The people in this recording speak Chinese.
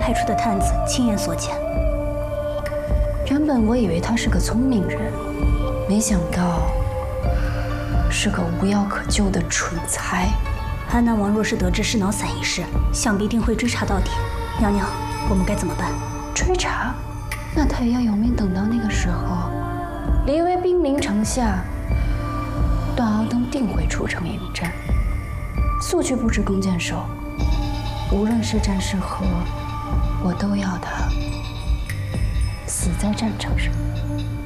派出的探子亲眼所见。 原本我以为他是个聪明人，没想到是个无药可救的蠢材。 安南王若是得知是脑散一事，想必定会追查到底。娘娘，我们该怎么办？ 追查？那他也要有命等到那个时候。离威兵临城下，段敖登定会出城迎战。速去布置弓箭手，无论是战是和，我都要他死在战场上。